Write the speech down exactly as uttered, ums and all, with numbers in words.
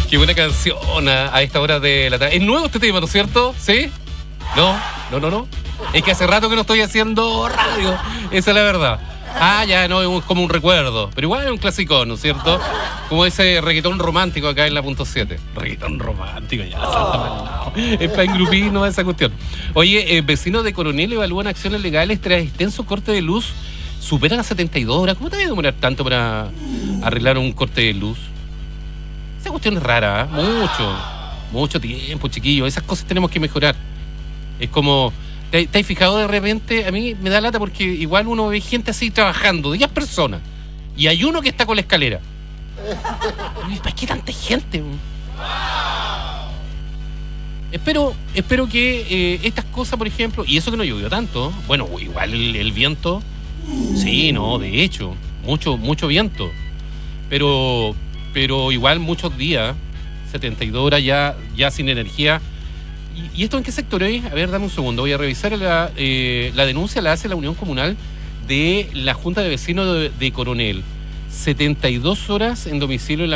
Qué buena canción a, a esta hora de la tarde. Es nuevo este tema, ¿no es cierto? ¿Sí? No, no, no, no. Es que hace rato que no estoy haciendo radio. Esa es la verdad. Ah, ya, no, es como un recuerdo. Pero igual es un clásico, ¿no es cierto? Como ese reggaetón romántico acá en la punto siete. Reggaetón romántico, ya, salta para el lado. Es para engrupirnos esa cuestión. Oye, eh, vecinos de Coronel evalúan acciones legales tras extenso corte de luz. Superan a setenta y dos horas. ¿Cómo te va a demorar tanto para arreglar un corte de luz? Esa cuestión es rara, ¿eh? Mucho. Mucho tiempo, chiquillos. Esas cosas tenemos que mejorar. Es como... ¿Te, ¿Te has fijado de repente? A mí me da lata porque igual uno ve gente así trabajando, diez personas, y hay uno que está con la escalera. ¿Para qué tanta gente? Espero, espero que eh, estas cosas, por ejemplo, y eso que no llovió tanto, bueno, igual el, el viento, sí, no, de hecho, mucho, mucho viento, pero, pero igual muchos días, setenta y dos horas ya, ya sin energía. ¿Y esto en qué sector es? A ver, dame un segundo. Voy a revisar la, eh, la denuncia, la hace la Unión Comunal de la Junta de Vecinos de, de Coronel. setenta y dos horas en domicilio en la